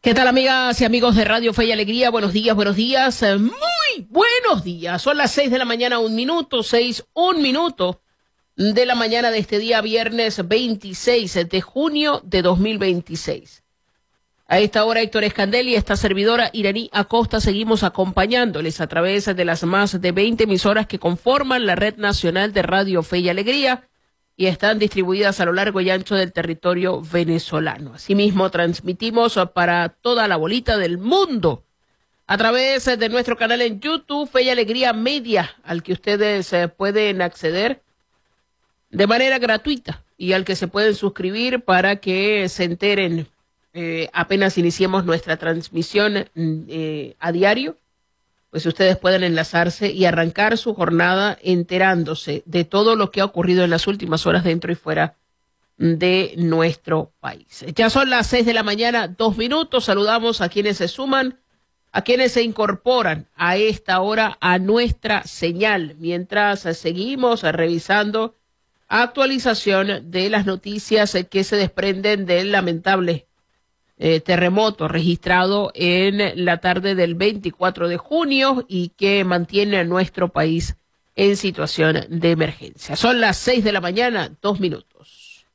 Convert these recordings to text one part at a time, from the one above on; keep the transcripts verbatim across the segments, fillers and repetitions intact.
¿Qué tal, amigas y amigos de Radio Fe y Alegría? Buenos días, buenos días, eh, muy buenos días. Son las seis de la mañana, un minuto, seis, un minuto de la mañana de este día viernes veintiséis de junio de dos mil veintiséis. A esta hora, Héctor Escandel y esta servidora Iraní Acosta seguimos acompañándoles a través de las más de veinte emisoras que conforman la Red Nacional de Radio Fe y Alegría y están distribuidas a lo largo y ancho del territorio venezolano. Asimismo, transmitimos para toda la bolita del mundo a través de nuestro canal en YouTube, Fe y Alegría Media, al que ustedes eh, pueden acceder de manera gratuita y al que se pueden suscribir para que se enteren eh, apenas iniciemos nuestra transmisión eh, a diario. Pues ustedes pueden enlazarse y arrancar su jornada enterándose de todo lo que ha ocurrido en las últimas horas dentro y fuera de nuestro país. Ya son las seis de la mañana, dos minutos. Saludamos a quienes se suman, a quienes se incorporan a esta hora a nuestra señal, mientras seguimos revisando actualización de las noticias que se desprenden del lamentable Eh, terremoto registrado en la tarde del veinticuatro de junio y que mantiene a nuestro país en situación de emergencia. Son las seis de la mañana, dos minutos.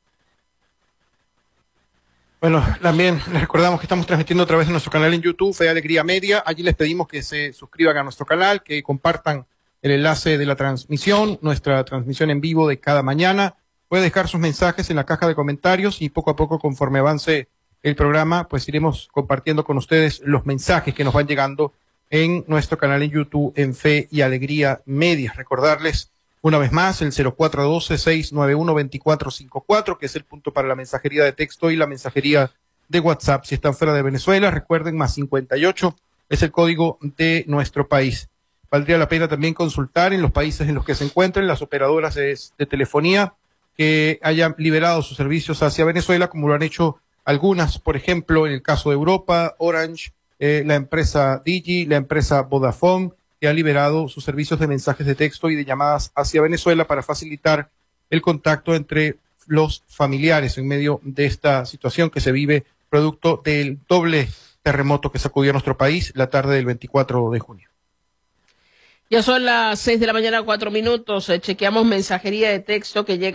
Bueno, también les recordamos que estamos transmitiendo a través de nuestro canal en YouTube, Fe y Alegría Media. Allí les pedimos que se suscriban a nuestro canal, que compartan el enlace de la transmisión, nuestra transmisión en vivo de cada mañana. Puede dejar sus mensajes en la caja de comentarios y poco a poco, conforme avance el programa, pues iremos compartiendo con ustedes los mensajes que nos van llegando en nuestro canal en YouTube en Fe y Alegría Media. Recordarles una vez más el cero cuatro uno dos, seis nueve uno, dos cuatro cinco cuatro, que es el punto para la mensajería de texto y la mensajería de WhatsApp. Si están fuera de Venezuela, recuerden, más cincuenta y ocho es el código de nuestro país. Valdría la pena también consultar en los países en los que se encuentren las operadoras de, de telefonía que hayan liberado sus servicios hacia Venezuela, como lo han hecho algunas, por ejemplo, en el caso de Europa, Orange, eh, la empresa Digi, la empresa Vodafone, que han liberado sus servicios de mensajes de texto y de llamadas hacia Venezuela para facilitar el contacto entre los familiares en medio de esta situación que se vive producto del doble terremoto que sacudió a nuestro país la tarde del veinticuatro de junio. Ya son las seis de la mañana, cuatro minutos. Eh, chequeamos mensajería de texto que llega